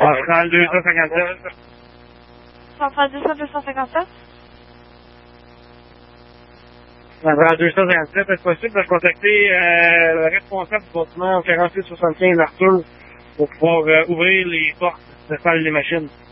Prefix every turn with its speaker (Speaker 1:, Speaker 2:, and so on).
Speaker 1: Centrale 257.
Speaker 2: Centrale 257.
Speaker 1: Centrale 257, est-ce possible de contacter le responsable du bâtiment au 4875 Arthur pour pouvoir ouvrir les portes de salle des machines?